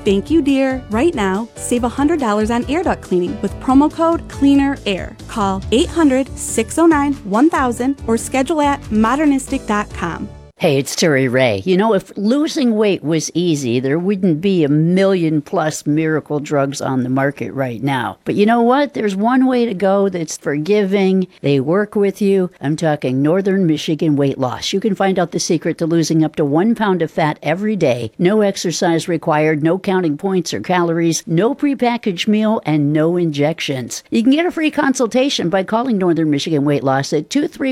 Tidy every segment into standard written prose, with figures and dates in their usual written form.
Thank you, dear. Right now, save $100 on air duct cleaning with promo code CLEANERAIR. Call 800-609-1000 or schedule at modernistic.com. Hey, it's Terry Ray. You know, if losing weight was easy, there wouldn't be 1 million plus miracle drugs on the market right now. But you know what? There's one way to go that's forgiving. They work with you. I'm talking Northern Michigan Weight Loss. You can find out the secret to losing up to 1 pound of fat every day. No exercise required, no counting points or calories, no prepackaged meal, and no injections. You can get a free consultation by calling Northern Michigan Weight Loss at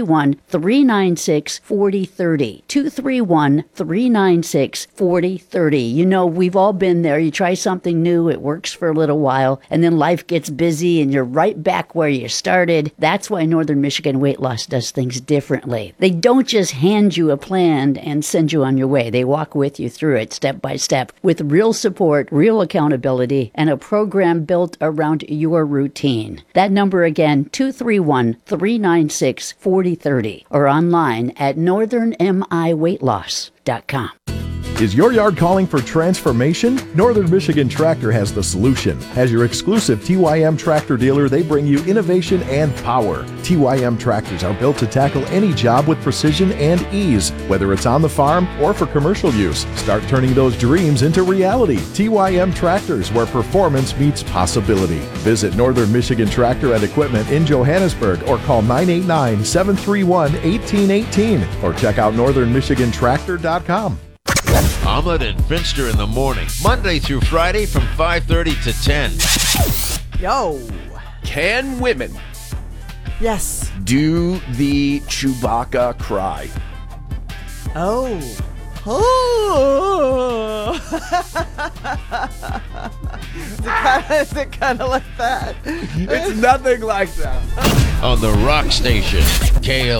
231-396-4030. 231-396-4030. You know, we've all been there. You try something new, it works for a little while, and then life gets busy and you're right back where you started. That's why Northern Michigan Weight Loss does things differently. They don't just hand you a plan and send you on your way. They walk with you through it step by step with real support, real accountability, and a program built around your routine. That number again, 231-396-4030, or online at northernmiweightloss.com. Is your yard calling for transformation? Northern Michigan Tractor has the solution. As your exclusive TYM tractor dealer, they bring you innovation and power. TYM tractors are built to tackle any job with precision and ease, whether it's on the farm or for commercial use. Start turning those dreams into reality. TYM Tractors, where performance meets possibility. Visit Northern Michigan Tractor and Equipment in Johannesburg or call 989-731-1818 or check out northernmichigantractor.com. Omelet and Finster in the morning, Monday through Friday from 5:30 to 10. Yo. Can women Yes. do the Chewbacca cry? Oh. Oh. Is it kind of like that? It's nothing like that. On the Rock Station, KL.